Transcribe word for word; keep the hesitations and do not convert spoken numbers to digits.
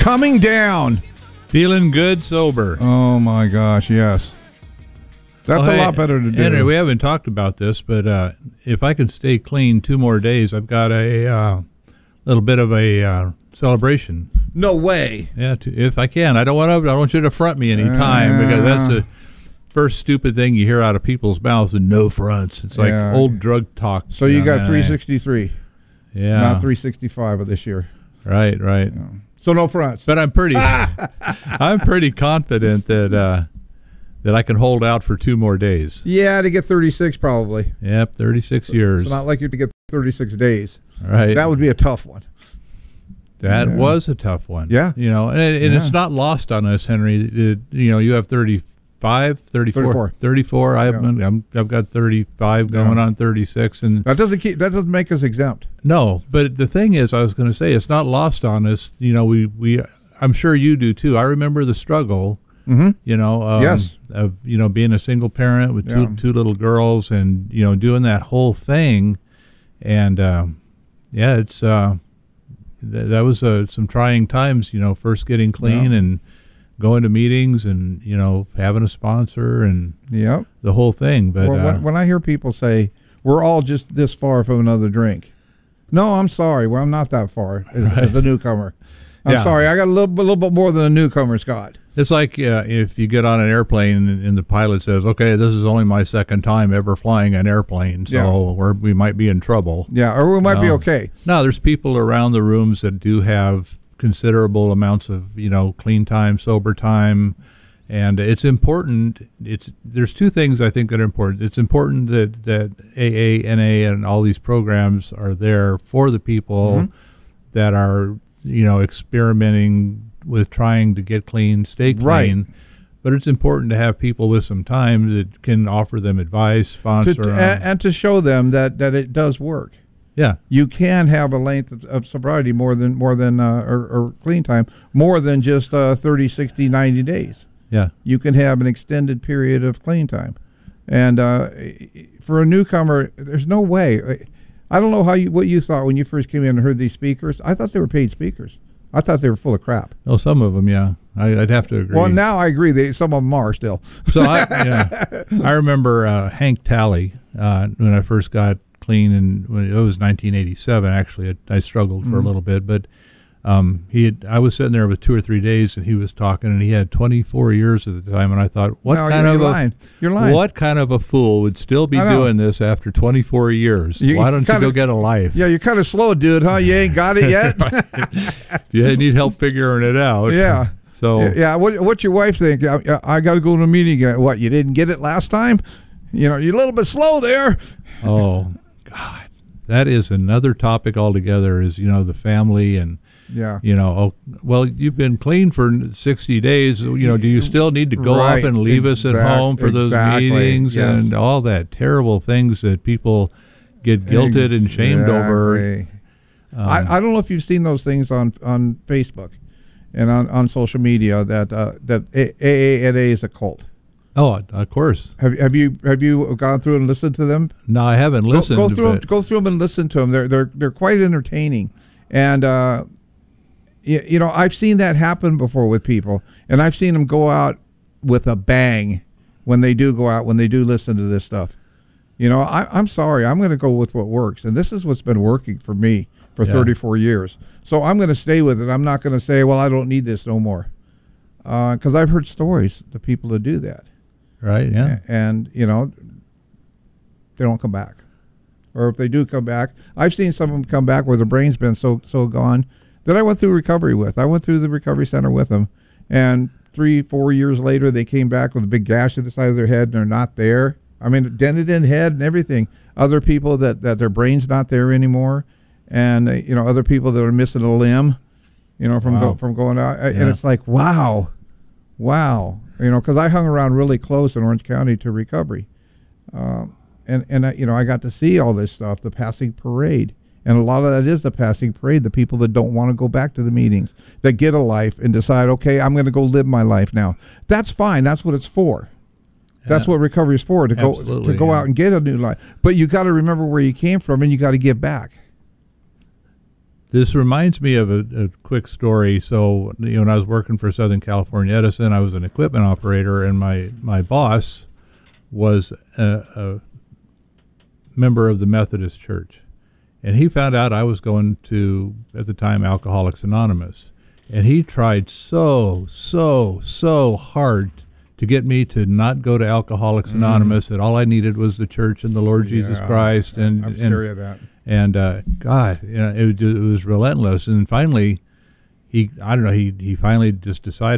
coming down. Feeling good sober. Oh, my gosh, yes. That's well, a hey, lot better to do. Henry, we haven't talked about this, but uh, if I can stay clean two more days, I've got a uh, little bit of a uh, celebration. No way. Yeah, to, if I can. I don't want to. I don't want you to front me any time, because that's the first stupid thing you hear out of people's mouths. And no fronts. It's like Yeah. old drug talk. So you got know, three sixty-three, yeah, not three sixty-five of this year. Right, right. Yeah. So no fronts. But I'm pretty, I'm pretty confident that uh, that I can hold out for two more days. Yeah, to get thirty-six probably. Yep, thirty-six years. It's not like you to get thirty-six days. Right. That would be a tough one. That Yeah. was a tough one. Yeah. You know, and, and Yeah. it's not lost on us, Henry. It, you know, you have thirty-five, thirty-four. thirty-four. thirty-four. I've, Yeah. I'm, I've got thirty-five going Yeah. on thirty-six. And That doesn't keep. That doesn't make us exempt. no, but the thing is, I was going to say, it's not lost on us. You know, we, we, I'm sure you do too. I remember the struggle, Mm-hmm. you know, um, Yes. of, you know, being a single parent with two, Yeah. two little girls, and, you know, doing that whole thing. And, um, yeah, it's, uh, th- that was uh, some trying times, you know, first getting clean Yeah. and going to meetings and, you know, having a sponsor and Yep. the whole thing. But, Well, uh, when, when I hear people say we're all just this far from another drink, no, I'm sorry. Well, I'm not that far as, Right. as a newcomer. I'm Yeah. sorry. I got a little, a little bit more than a newcomer's got. it's like uh, if you get on an airplane and, and the pilot says, okay, this is only my second time ever flying an airplane, so Yeah. we're, we might be in trouble. Yeah, or we might be No. okay. No, there's people around the rooms that do have considerable amounts of, you know, clean time, sober time, and it's important. It's there's two things I think that are important. It's important that that A A, N A, and all these programs are there for the people Mhm. that are, you know, experimenting with trying to get clean, stay clean. Right. But it's important to have people with some time that can offer them advice, To, sponsor to- them. and, and to show them that, that it does work. Yeah. You can have a length of, of sobriety more than more than uh, or, or clean time more than just uh, thirty, sixty, ninety days. Yeah. You can have an extended period of clean time. And uh, for a newcomer, there's no way. I don't know how you, what you thought when you first came in and heard these speakers. I thought they were paid speakers. I thought they were full of crap. Oh, some of them, yeah. I, I'd have to agree. Well, now I agree. They, some of them are still. So I, yeah, I remember uh, Hank Talley uh, when I first got clean, and when it was nineteen eighty-seven. Actually, I, I struggled for Mhm. a little bit, but um, he had. I was sitting there with two or three days, and he was talking, and he had twenty-four years at the time, and I thought, what No, kind you're, of you're a lying. You're lying. what kind of a fool would still be I know. doing this after twenty-four years? You Why don't you kinda- go get a life? Yeah, you're kind of slow, dude, huh? You ain't got it yet? You need help figuring it out. Yeah. So Yeah, yeah. What, what's your wife think? I, I got to go to a meeting. again. What, you didn't get it last time? You know, you're a little bit slow there. oh God, that is another topic altogether. Is, you know, the family and. Yeah. You know, oh, well, you've been clean for sixty days. You know, do you still need to go Right. off and leave us at Exact- home for those exactly. meetings Yes. and all that terrible things that people get guilted and shamed over? Exactly. Um, I, I don't know if you've seen those things on, on Facebook and on, on social media that uh, that A A N A is a cult. oh, of course. Have, have you have you gone through and listened to them? No, I haven't Go- listened. Go, through them, but go through them and listen to them. They're they're they're quite entertaining, and uh, you, you know I've seen that happen before with people, and I've seen them go out with a bang when they do go out when they do listen to this stuff. You know, I, I'm sorry, I'm going to go with what works, and this is what's been working for me for Yeah. thirty-four years. So I'm going to stay with it. I'm not going to say, well, I don't need this no more, because I've heard stories of people that do that. right? Yeah. And, you know, they don't come back. Or if they do come back, I've seen some of them come back where their brain's been so so gone that I went through recovery with. I went through the recovery center with them, and three, four years later, they came back with a big gash at the side of their head, and they're not there. I mean, dented in head and everything. Other people that, that their brain's not there anymore, and, uh, you know, other people that are missing a limb, you know, from Wow. go, from going out. Yeah. And it's like, wow, wow. You know, because I hung around really close in Orange County to recovery. Um, and, and I, you know, I got to see all this stuff, the passing parade. And a lot of that is the passing parade, the people that don't want to go back to the meetings, that get a life and decide, okay, I'm going to go live my life now. That's fine. That's what it's for. That's Yeah. what recovery is for, to go Absolutely, to go yeah. out and get a new life. But you got to remember where you came from, and you got to give back. this reminds me of a, a quick story. So, you know, when I was working for Southern California Edison, I was an equipment operator, and my, my boss was a, a member of the Methodist Church. And he found out I was going to, at the time, Alcoholics Anonymous. And he tried so, so, so hard to get me to not go to Alcoholics mm. Anonymous, that all I needed was the church and the Lord yeah, Jesus Christ. And, I'm and, scary of that. And, uh, God, you know, it, it was relentless. And finally, he, I don't know, he, he finally just decided